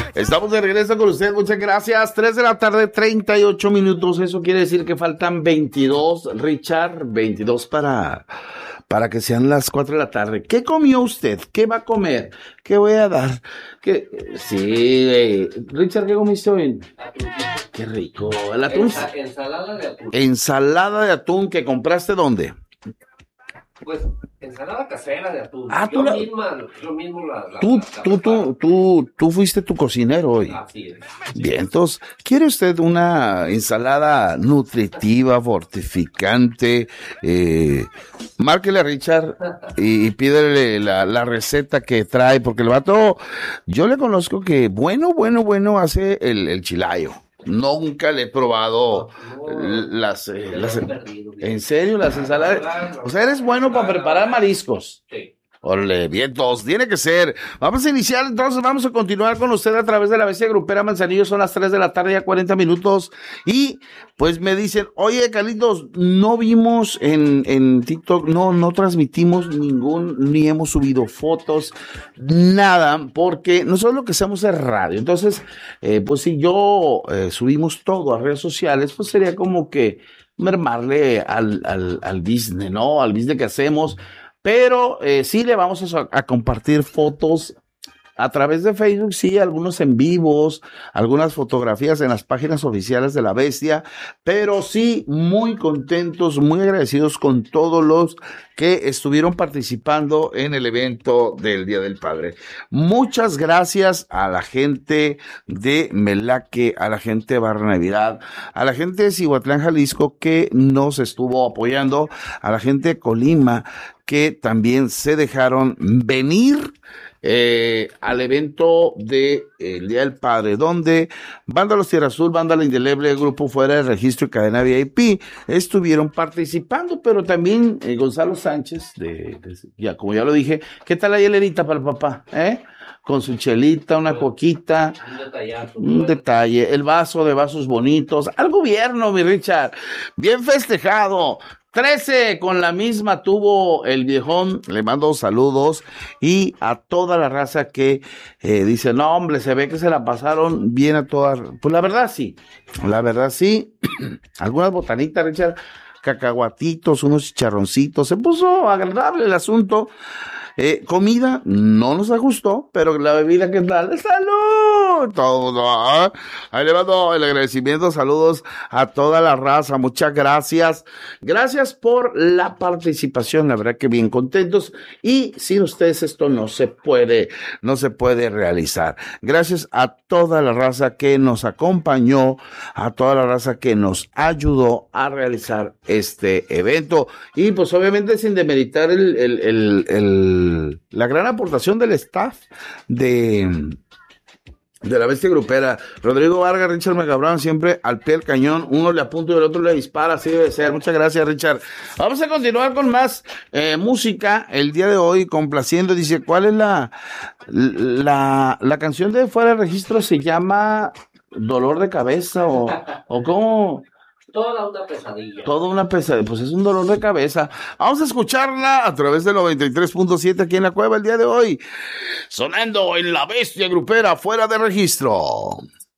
Estamos de regreso con usted, muchas gracias. 3 de la tarde, 38 minutos. Eso quiere decir que faltan 22, Richard, 22 para que sean las 4 de la tarde. ¿Qué comió usted? ¿Qué va a comer? ¿Qué voy a dar? Sí, Richard, ¿qué comiste hoy? Qué rico. ¿El atún? Ensalada de atún. Ensalada de atún, ¿que compraste dónde? Pues, ensalada casera de atún. Ah, yo mismo la tú fuiste tu cocinero hoy. Así es. Bien, entonces, ¿quiere usted una ensalada nutritiva, fortificante? Márquele a Richard y pídele la receta que trae, porque el vato, yo le conozco que bueno hace el chilayo. Nunca le he probado ¿en serio? Las ensaladas. O sea, eres bueno para preparar mariscos. Sí. Ole, vientos, tiene que ser. Vamos a iniciar, entonces vamos a continuar con usted a través de la bestia grupera Manzanillo. Son las 3 de la tarde, ya 40 minutos. Y pues me dicen, oye, Carlitos, no vimos en TikTok, no transmitimos ni hemos subido fotos, nada, porque nosotros lo que hacemos es radio. Entonces, pues si yo subimos todo a redes sociales, pues sería como que mermarle al business, ¿no? Al business que hacemos. Pero sí le vamos a compartir fotos a través de Facebook, sí, algunos en vivos, algunas fotografías en las páginas oficiales de La Bestia, pero sí muy contentos, muy agradecidos con todos los que estuvieron participando en el evento del Día del Padre. Muchas gracias a la gente de Melaque, a la gente de Barra Navidad, a la gente de Cihuatlán, Jalisco, que nos estuvo apoyando, a la gente de Colima, que también se dejaron venir al evento de el Día del Padre, donde Banda Los Tierra Azul, Banda La Indeleble, Grupo Fuera de Registro y Cadena VIP estuvieron participando, pero también Gonzalo Sánchez, ya como ya lo dije, ¿qué tal la hielerita para el papá? Con su chelita, una coquita, un detalle, el vaso de vasos bonitos, al gobierno, mi Richard, bien festejado. 13 con la misma tuvo el viejón, le mando saludos, y a toda la raza que dice, no hombre, se ve que se la pasaron bien a todas, pues la verdad sí, algunas botanitas, Richard, cacahuatitos, unos chicharroncitos, se puso agradable el asunto. Comida no nos gustó, pero la bebida, ¿qué tal? ¡Salud! Todo. Ahí le mando el agradecimiento, saludos a toda la raza, muchas gracias. Gracias por la participación, la verdad que bien contentos, y sin ustedes esto no se puede realizar. Gracias a toda la raza que nos acompañó, a toda la raza que nos ayudó a realizar este evento, y pues obviamente sin demeritar la gran aportación del staff de la bestia grupera. Rodrigo Vargas, Richard Megabrán, siempre al pie del cañón, uno le apunta y el otro le dispara, así debe ser. Muchas gracias, Richard. Vamos a continuar con más música el día de hoy, complaciendo. Dice, ¿cuál es la canción de Fuera de Registro? Se llama Dolor de Cabeza o ¿cómo? Toda una pesadilla. Toda una pesadilla, pues es un dolor de cabeza. Vamos a escucharla a través del 93.7 aquí en la cueva el día de hoy. Sonando en la bestia grupera Fuera de Registro.